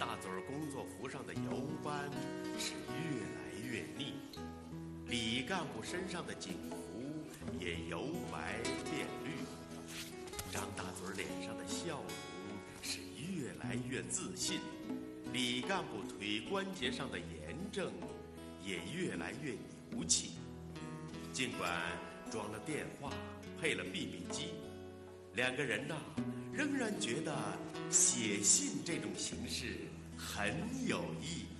大嘴儿工作服上的油斑是越来越腻，李干部身上的警服也由白变绿，张大嘴儿脸上的笑容是越来越自信，李干部腿关节上的炎症也越来越牛气。尽管装了电话，配了 BB 机，两个人仍然觉得写信这种形式很有意义。